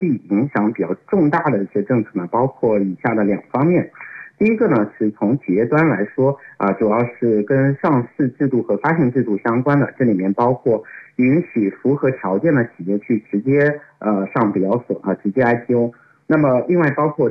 影响比较重大的一些政策呢，包括以下的2方面。第一个呢，是从企业端来说，主要是跟上市制度和发行制度相关的，这里面包括允许符合条件的企业去直接上北交所直接 IPO。那么另外包括